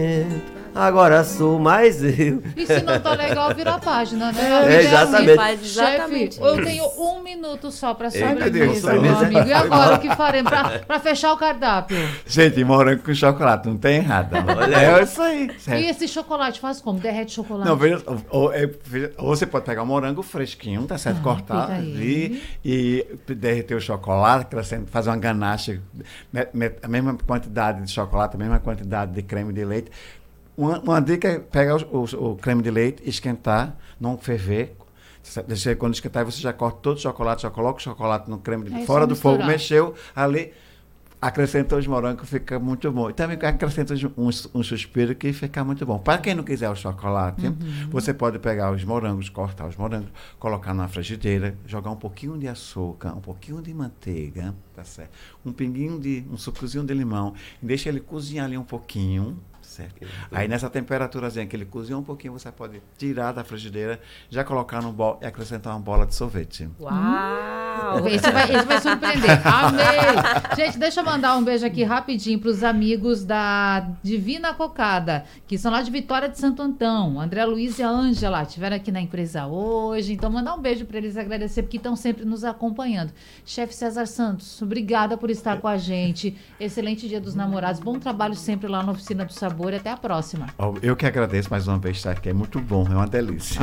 Agora sou mais eu. E se não tá legal, vira a página, né? Exatamente. Faz exatamente Chefe, eu isso. tenho 1 minuto só pra Meu sobremesa, Deus, meu sobremesa. amigo. E agora o que faremos pra fechar o cardápio? Gente, morango com chocolate, não tem errado. Olha. É isso aí. E certo? esse chocolate faz como? Derrete chocolate? Não, veja, ou você pode pegar o morango fresquinho, tá certo? Cortar pega ali e derreter o chocolate, fazer uma ganache, a mesma quantidade de chocolate, a mesma quantidade de creme de leite. Uma dica é pegar o creme de leite, esquentar, não ferver. Quando esquentar, você já corta todo o chocolate, já coloca o chocolate no creme de leite, fora do fogo, mexeu ali. Acrescentou os morangos, fica muito bom. E também acrescenta um suspiro que fica muito bom. Para quem não quiser o chocolate, você pode pegar os morangos, cortar os morangos, colocar na frigideira, jogar um pouquinho de açúcar, um pouquinho de manteiga, tá certo? Um sucozinho de limão, e deixa ele cozinhar ali um pouquinho, certo? Aí nessa temperaturazinha que ele cozinha um pouquinho, você pode tirar da frigideira, já colocar no bol e acrescentar uma bola de sorvete. Uau! Esse vai surpreender. Amei! Gente, deixa eu mandar um beijo aqui rapidinho para os amigos da Divina Cocada, que são lá de Vitória de Santo Antão. André Luiz e a Ângela estiveram aqui na empresa hoje. Então, mandar um beijo para eles, agradecer, porque estão sempre nos acompanhando. Chefe César Santos, obrigada por estar com a gente. Excelente Dia dos Namorados. Bom trabalho sempre lá na Oficina do Sabor. Até a próxima. Eu que agradeço mais uma vez estar aqui. É muito bom, é uma delícia.